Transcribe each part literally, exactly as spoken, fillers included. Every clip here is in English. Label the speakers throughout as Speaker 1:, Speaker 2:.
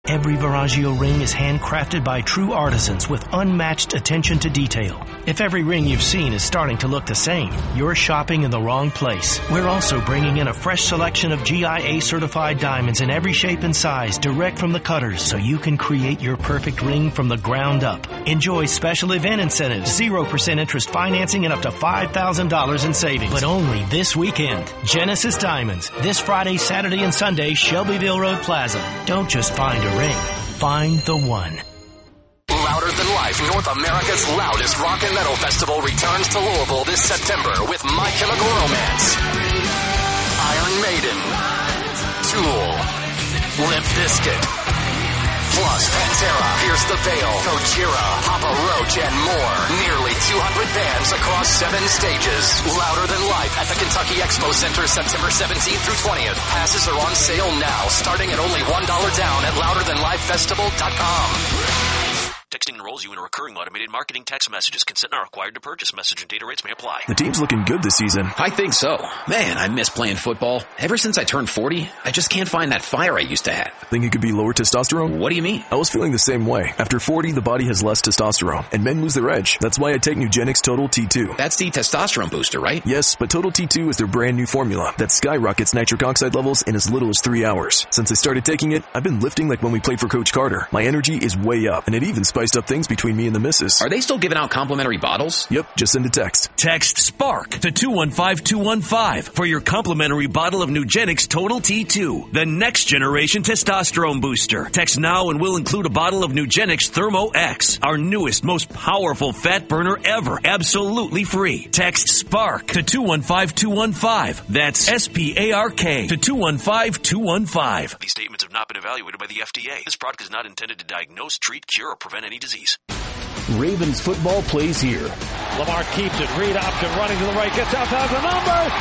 Speaker 1: Every Veragio ring is handcrafted by true artisans with unmatched attention to detail. If every ring you've seen is starting to look the same, you're shopping in the wrong place. We're also bringing in a fresh selection of G I A certified diamonds in every shape and size direct from the cutters so you can create your perfect ring from the ground up. Enjoy special event incentives, zero percent interest financing, and up to five thousand dollars in savings. But only this weekend. Genesis Diamonds. This Friday, Saturday, and Sunday, Shelbyville Road Plaza. Don't just find a ring. Find the one.
Speaker 2: Louder Than Life, North America's loudest rock and metal festival returns to Louisville this September with My Chemical Romance, Iron Maiden, Tool, Limp Bizkit, plus Pantera, Pierce the Veil, Gojira, Papa Roach, and more. Nearly two hundred bands across seven stages. Louder Than Life at the Kentucky Expo Center, September seventeenth through twentieth. Passes are on sale now, starting at only one dollar down at louder than life festival dot com.
Speaker 3: Texting enrolls you in a recurring automated marketing text messages. Consent not required to purchase. Message and data rates may apply.
Speaker 4: The team's looking good this season.
Speaker 5: I think so. Man, I miss playing football. Ever since I turned forty, I just can't find that fire I used to have.
Speaker 4: Think it could be lower testosterone?
Speaker 5: What do you mean?
Speaker 4: I was feeling the same way. After forty, the body has less testosterone, and men lose their edge. That's why I take Nugenix Total T two.
Speaker 5: That's the testosterone booster, right?
Speaker 4: Yes, but Total T two is their brand new formula that skyrockets nitric oxide levels in as little as three hours. Since I started taking it, I've been lifting like when we played for Coach Carter. My energy is way up, and it even spiced up things between me and the missus.
Speaker 5: Are they still giving out complimentary bottles?
Speaker 4: Yep, just send a text.
Speaker 6: Text SPARK to two one five two one five for your complimentary bottle of Nugenix Total T two, the next generation testosterone booster. Text now and we'll include a bottle of Nugenix Thermo X, our newest, most powerful fat burner ever, absolutely free. Text SPARK to two one five two one five. That's S P A R K to two one five two one five.
Speaker 3: These statements have not been evaluated by the F D A. This product is not intended to diagnose, treat, cure, or prevent any disease.
Speaker 7: Ravens football plays here.
Speaker 8: Lamar keeps it. Reed option running to the right. Gets outside the number.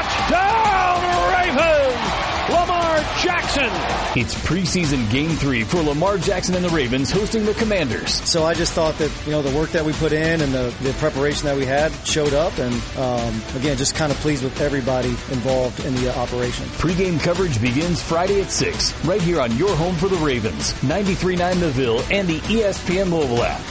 Speaker 8: Touchdown, Ravens! Lamar Jackson.
Speaker 7: It's preseason game three for Lamar Jackson and the Ravens hosting the Commanders.
Speaker 9: So I just thought that, you know, the work that we put in and the, the preparation that we had showed up. And, um, again, just kind of pleased with everybody involved in the uh, operation.
Speaker 7: Pre-game coverage begins Friday at six, right here on your home for the Ravens, ninety-three point nine The Ville and the E S P N mobile app.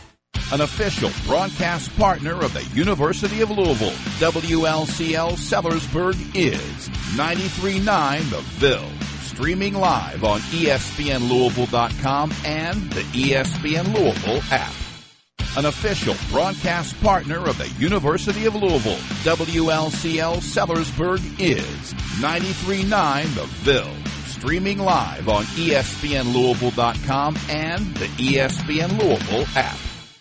Speaker 10: An official broadcast partner of the University of Louisville, W L C L Sellersburg is ninety-three point nine The Ville. Streaming live on E S P N Louisville dot com and the E S P N Louisville app. An official broadcast partner of the University of Louisville, W L C L Sellersburg is ninety-three point nine The Ville. Streaming live on E S P N Louisville dot com and the E S P N Louisville app.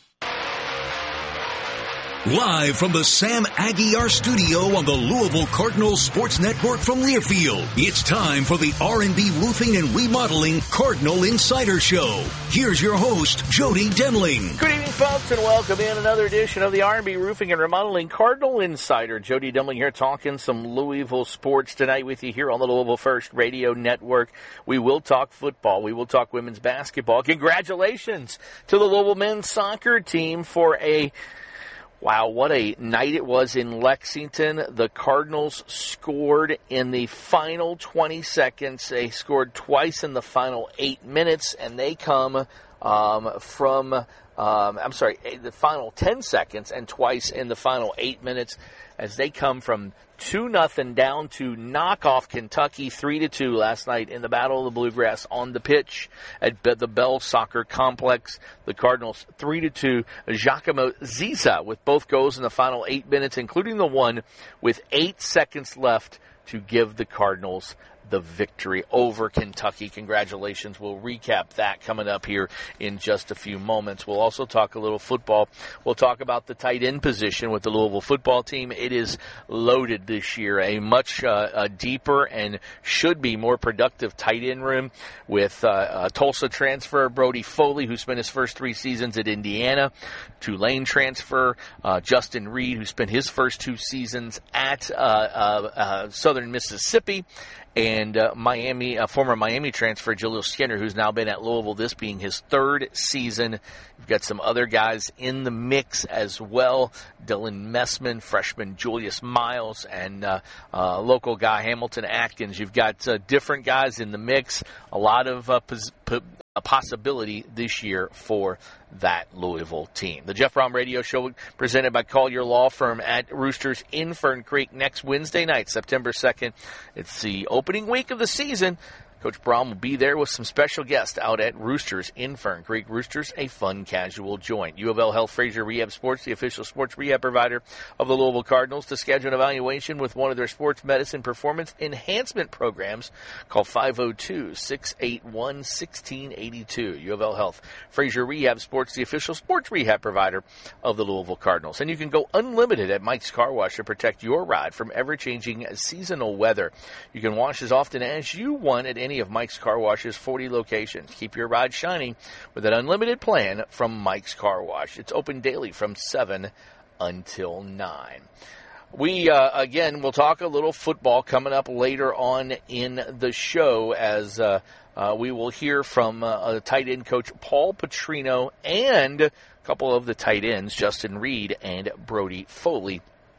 Speaker 11: Live from the Sam Aguiar studio on the Louisville Cardinals Sports Network from Learfield, it's time for the R and B Roofing and Remodeling Cardinal Insider Show. Here's your host, Jody Demling.
Speaker 12: Good evening, folks, and welcome in another edition of the R and B Roofing and Remodeling Cardinal Insider. Jody Demling here talking some Louisville sports tonight with you here on the Louisville First Radio Network. We will talk football. We will talk women's basketball. Congratulations to the Louisville men's soccer team for a Wow, what a night it was in Lexington. The Cardinals scored in the final twenty seconds. They scored twice in the final eight minutes, and they come um, from, um, I'm sorry, the final ten seconds and twice in the final eight minutes as they come from two nothing down to knock off Kentucky three to two last night in the Battle of the Bluegrass on the pitch at the Bell Soccer Complex. The Cardinals three to two. Giacomo Ziza with both goals in the final eight minutes, including the one with eight seconds left to give the Cardinals the victory over Kentucky. Congratulations. We'll recap that coming up here in just a few moments. We'll also talk a little football. We'll talk about the tight end position with the Louisville football team. It is loaded this year. A much uh, a deeper and should be more productive tight end room with uh, a Tulsa transfer, Brody Foley, who spent his first three seasons at Indiana. Tulane transfer, uh, Justin Reed, who spent his first two seasons at uh, uh, uh, Southern Mississippi. And uh, Miami, uh, former Miami transfer, Jaleel Skinner, who's now been at Louisville, this being his third season. You've got some other guys in the mix as well. Dylan Messman, freshman Julius Miles, and uh, uh, local guy Hamilton Atkins. You've got uh, different guys in the mix. A lot of uh, pos- po- a possibility this year for that Louisville team. The Jeff Brom Radio Show presented by Collier Law Firm at Roosters in Fern Creek next Wednesday night, September second. It's the opening week of the season. Coach Brom will be there with some special guests out at Roosters in Fern Creek. Roosters, a fun, casual joint. U of L Health Fraser Rehab Sports, the official sports rehab provider of the Louisville Cardinals. To schedule an evaluation with one of their sports medicine performance enhancement programs, call five oh two, six eight one, one six eight two. U of L Health Fraser Rehab Sports, the official sports rehab provider of the Louisville Cardinals. And you can go unlimited at Mike's Car Wash to protect your ride from ever-changing seasonal weather. You can wash as often as you want at any of Mike's Car Wash's forty locations. Keep your ride shiny with an unlimited plan from Mike's Car Wash. It's open daily from seven until nine. We, uh, again, will talk a little football coming up later on in the show as uh, uh, we will hear from uh, tight end coach Paul Petrino and a couple of the tight ends, Justin Reed and Brody Foley,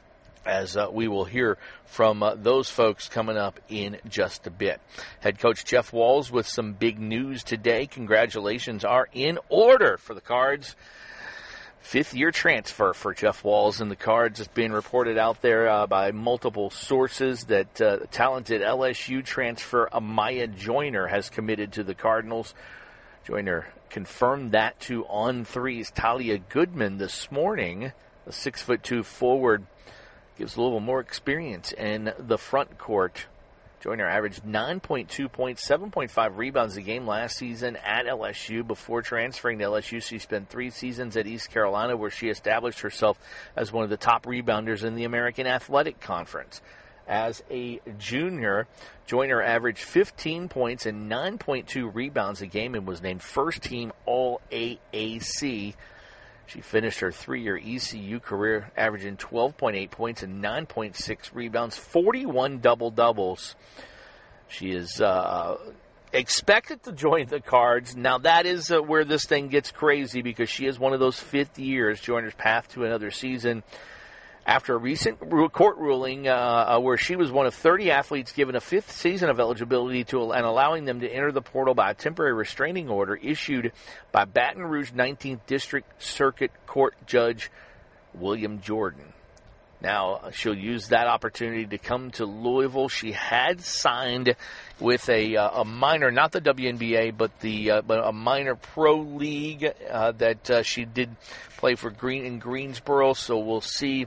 Speaker 12: as uh, we will hear from uh, those folks coming up in just a bit. Head coach Jeff Walz with some big news today. Congratulations are in order for the Cards. Fifth-year transfer for Jeff Walz and the Cards. It's been reported out there uh, by multiple sources that uh, talented L S U transfer Amaya Joyner has committed to the Cardinals. Joyner confirmed that to On three's Talia Goodman this morning. The six foot two forward gives Louisville more experience in the front court. Joyner averaged nine point two points, seven point five rebounds a game last season at L S U. Before transferring to L S U, she spent three seasons at East Carolina, where she established herself as one of the top rebounders in the American Athletic Conference. As a junior, Joyner averaged fifteen points and nine point two rebounds a game and was named first team All A A C. She finished her three-year E C U career averaging twelve point eight points and nine point six rebounds, forty-one double-doubles. She is uh, expected to join the Cards. Now, that is uh, where this thing gets crazy, because she is one of those fifth years, Joyner's path to another season. After a recent court ruling uh, where she was one of thirty athletes given a fifth season of eligibility to and allowing them to enter the portal by a temporary restraining order issued by Baton Rouge nineteenth District Circuit Court Judge William Jordan. Now, she'll use that opportunity to come to Louisville. She had signed with a, uh, a minor, not the W N B A, but the uh, but a minor pro league uh, that uh, she did play for Green in Greensboro. So we'll see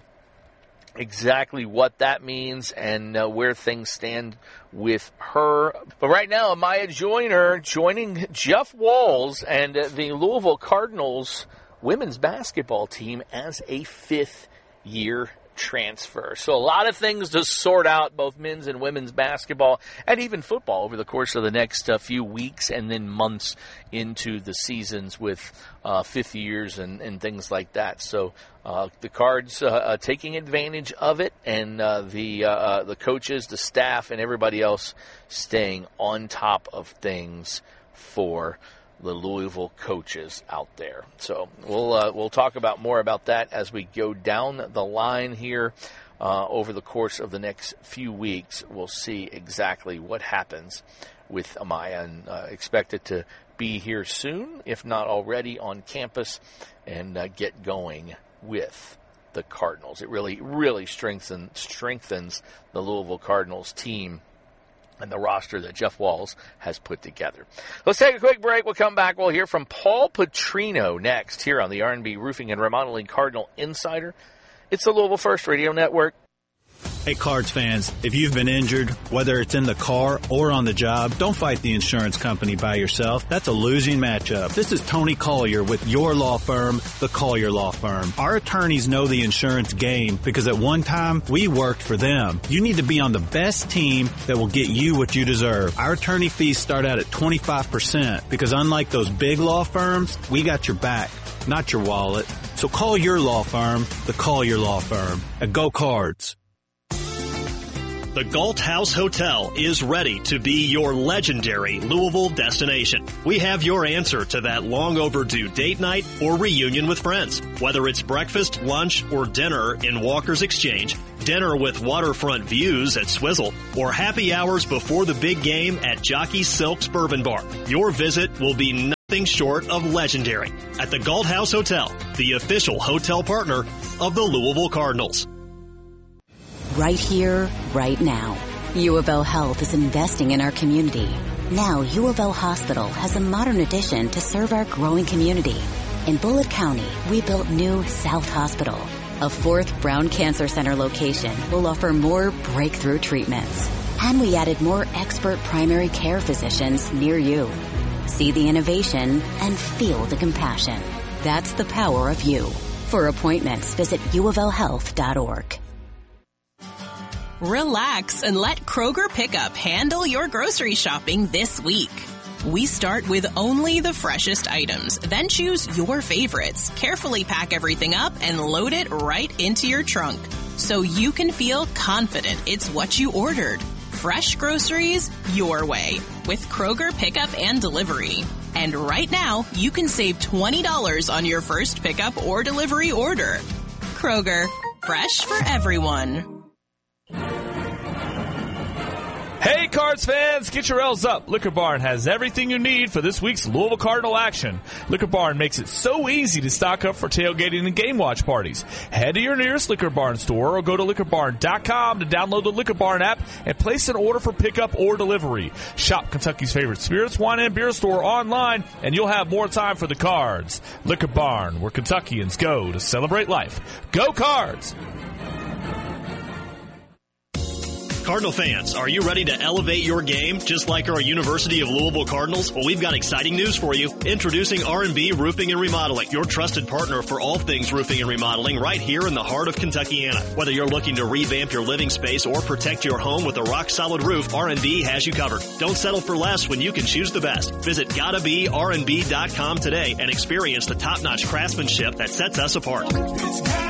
Speaker 12: exactly what that means and uh, where things stand with her. But right now, Amaya Joyner joining Jeff Walz and uh, the Louisville Cardinals women's basketball team as a fifth-year transfer. So a lot of things to sort out, both men's and women's basketball and even football over the course of the next uh, few weeks and then months into the seasons with uh, fifth years and, and things like that. So uh, the Cards uh, uh, taking advantage of it, and uh, the uh, uh, the coaches, the staff, and everybody else staying on top of things for the Louisville coaches out there. So we'll uh, we'll talk about more about that as we go down the line here uh, over the course of the next few weeks. We'll see exactly what happens with Amaya, and uh, expect it to be here soon, if not already on campus, and uh, get going with the Cardinals. It really, really strengthens strengthens the Louisville Cardinals team and the roster that Jeff Walz has put together. Let's take a quick break. We'll come back. We'll hear from Paul Petrino next here on the R and B Roofing and Remodeling Cardinal Insider. It's the Louisville First Radio Network.
Speaker 13: Hey, Cards fans, if you've been injured, whether it's in the car or on the job, don't fight the insurance company by yourself. That's a losing matchup. This is Tony Collier with your law firm, the Collier Law Firm. Our attorneys know the insurance game because at one time, we worked for them. You need to be on the best team that will get you what you deserve. Our attorney fees start out at twenty-five percent because unlike those big law firms, we got your back, not your wallet. So call your law firm, the Collier Law Firm, at Go Cards.
Speaker 14: The Galt House Hotel is ready to be your legendary Louisville destination. We have your answer to that long overdue date night or reunion with friends. Whether it's breakfast, lunch, or dinner in Walker's Exchange, dinner with waterfront views at Swizzle, or happy hours before the big game at Jockey Silk's Bourbon Bar, your visit will be nothing short of legendary at the Galt House Hotel, the official hotel partner of the Louisville Cardinals.
Speaker 15: Right here, right now. U of L Health is investing in our community. Now, U of L Hospital has a modern addition to serve our growing community. In Bullitt County, we built new South Hospital. A fourth Brown Cancer Center location will offer more breakthrough treatments. And we added more expert primary care physicians near you. See the innovation and feel the compassion. That's the power of you. For appointments, visit u of l health dot org.
Speaker 16: Relax and let Kroger Pickup handle your grocery shopping this week. We start with only the freshest items, then choose your favorites, carefully pack everything up, and load it right into your trunk so you can feel confident it's what you ordered. Fresh groceries your way with Kroger Pickup and Delivery. And right now, you can save twenty dollars on your first pickup or delivery order. Kroger, fresh for everyone.
Speaker 17: Hey, Cards fans, get your L's up. Liquor Barn has everything you need for this week's Louisville Cardinal action. Liquor Barn makes it so easy to stock up for tailgating and game watch parties. Head to your nearest Liquor Barn store or go to liquor barn dot com to download the Liquor Barn app and place an order for pickup or delivery. Shop Kentucky's favorite spirits, wine, and beer store online, and you'll have more time for the Cards. Liquor Barn, where Kentuckians go to celebrate life. Go Cards!
Speaker 14: Cardinal fans, are you ready to elevate your game just like our University of Louisville Cardinals? Well, we've got exciting news for you. Introducing R and B Roofing and Remodeling, your trusted partner for all things roofing and remodeling right here in the heart of Kentuckiana. Whether you're looking to revamp your living space or protect your home with a rock-solid roof, R and B has you covered. Don't settle for less when you can choose the best. Visit gotta be r and b dot com today and experience the top-notch craftsmanship that sets us apart.